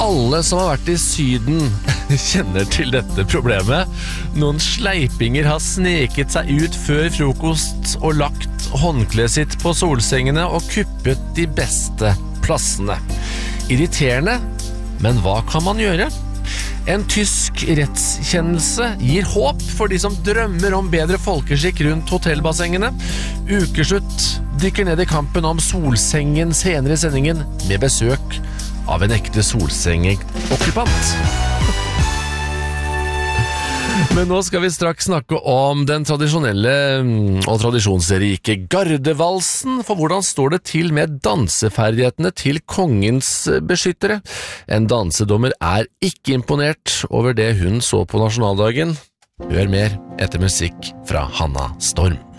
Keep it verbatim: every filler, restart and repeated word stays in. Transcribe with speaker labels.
Speaker 1: alle som har vært i Syden kjenner til dette problemet. Noen sleipinger har sneket seg ut før frokost og lagt håndkleet sitt på solsengene og kuppet de beste plassene. Irriterende, men hva kan man gjøre? En tysk rettskjennelse gir håp for de som drømmer om bedre folkeskikk rundt hotellbassengene. Ukeslutt dykker ned i kampen om solsengen senere i sendingen med besøk av en ekte solsengeokkupant. Men nå skal vi straks snakke om den tradisjonelle og tradisjonsrike gardevalsen, for hvordan står det til med danseferdighetene til kongens beskyttere? En dansedommer er ikke imponert over det hun så på nasjonaldagen. Hør mer etter musikk fra Hanna Storm.